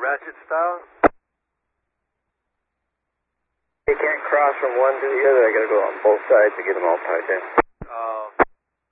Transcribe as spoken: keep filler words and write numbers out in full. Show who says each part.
Speaker 1: ratchet style?
Speaker 2: You can't cross from one to the other. I gotta go on both sides to get them all tied down.